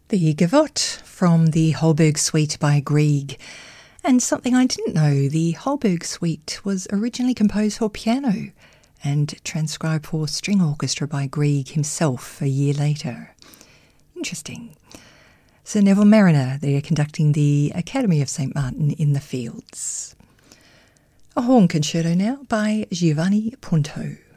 The Gavotte from the Holberg Suite by Grieg. And something I didn't know, the Holberg Suite was originally composed for piano and transcribed for string orchestra by Grieg himself a year later. Interesting. Sir Neville Marriner, they're conducting the Academy of St. Martin in the Fields. A horn concerto now by Giovanni Punto.